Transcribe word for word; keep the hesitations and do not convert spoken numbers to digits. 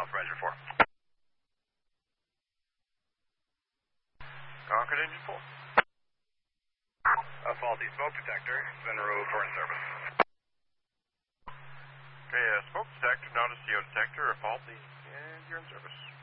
Authorizer four. Concord Engine four. A faulty smoke detector. Center road for in service. Okay, uh, smoke detector, not a C O detector, a faulty, and you're in service.